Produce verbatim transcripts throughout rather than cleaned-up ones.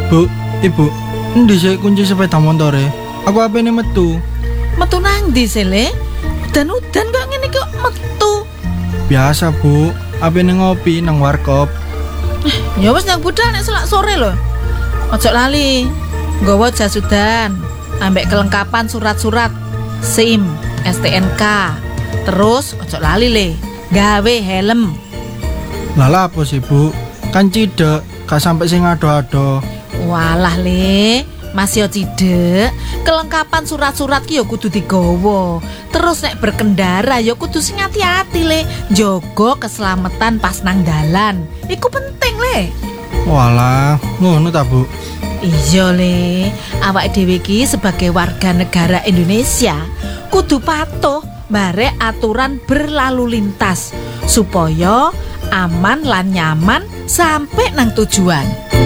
Bu, Ibu, endi sih kunci sepeda motore? Aku apene metu. Metu nang ndi sele? Udan-udan kok ngene kok metu. Biasa, Bu. Apene ngopi nang warkop. Ya wis nang budal nek selak sore lho. Ojo lali. Nggawa jas udan, ambek kelengkapan surat-surat SIM, S T N K. Terus ojo lali le, gawe helm. Lala apa sih, Bu? Kan cidek, gak sampai sing ado-ado. Walah le, masih cidek. Kelengkapan surat-surat ki ya kudu digawa. Terus nek berkendara ya kudu sing hati-hati le, njogo keselamatan pas nang dalan. Iku penting le. Walah, ngono ta, Bu? Iya le, awak dhewe iki sebagai warga negara Indonesia kudu patuh barek aturan berlalu lintas supaya aman lan nyaman sampai nang tujuan.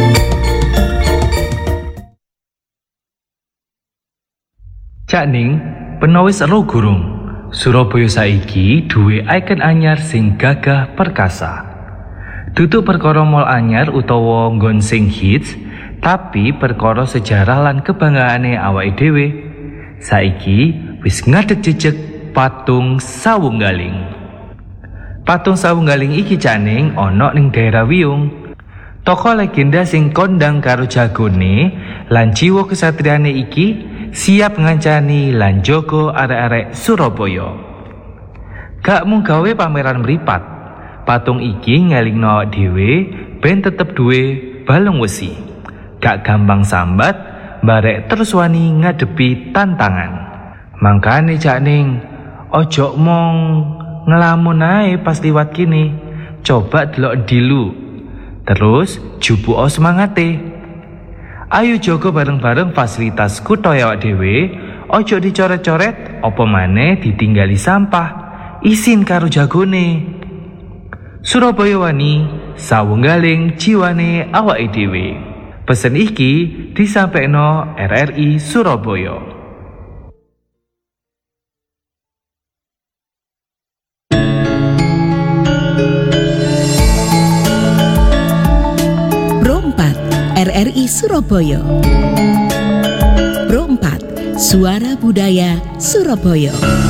Cak Ning, penawis ero gurung. Surabaya saiki duwe ikon anyar sing gagah perkasa. Dudu perkara mall anyar utawa nggon sing hits, tapi perkara sejarah lan kebanggaane awake dhewe. Saiki wis ngadeg jejeg patung Sawunggaling. Patung Sawunggaling iki Caning ana ning daerah Wiyung. Tokoh legenda sing kondang karo jagone lan jiwa kesatriane iki siap ngancani lan jaga arek-arek Surabaya. Gak mung gawe pameran mripat, patung iki ngelingno dhewe ben tetep duwe balung wesi. Gak gampang sambat, barek terus wani ngadepi tantangan. Mangkane Cak Ning, ojo mong ngelamun ae pas liwat kini. Coba delok dilu. Terus jupuo semangate. Ayo jogo bareng-bareng fasilitas kutha awak dhewe, ojo dicoret-coret, apa maneh ditinggali sampah. Isin karo jagone. Surabaya wani, Sawunggaling jiwane awake dhewe. Pesen iki disampaikan R R I Surabaya. Pro empat R R I Surabaya. Pro empat Suara Budaya Surabaya.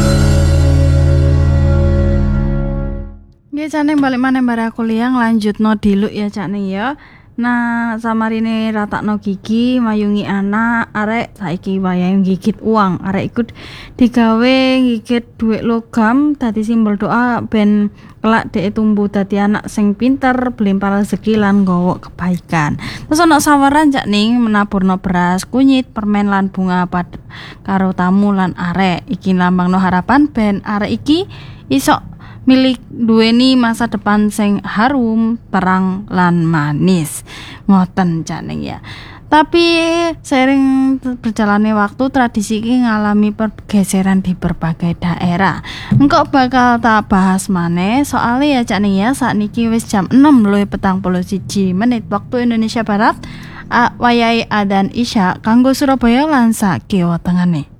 Nggih Caning balik maneh bare kuliah lanjutno diluk ya Caning ya. Nah, samarine ratakno gigi, mayungi anak, arek saiki wayahe gigit uang. Arek ikut digawe gigit duit logam dadi simbol doa ben kelak dhek tumbuh dadi anak sing pinter, blimpar rezeki lan nggawa kebaikan. Terus ana saweran Cak Ning menaburno beras, kunyit, permen lan bunga pad karo tamu lan arek. Iki lambangno harapan ben arek iki iso milik duweni masa depan sing harum, terang lan manis. Ngoten Cak Ning ya. Tapi seiring berjalannya waktu tradisi ini ngalami pergeseran di berbagai daerah. Engkau bakal tak bahas maneh soalnya ya Cak Ning ya, sakniki wis jam enam luwih petang puluh siji menit waktu Indonesia Barat. Wayahe adzan Isya kanggo Surabaya lan sak kiwa tengene.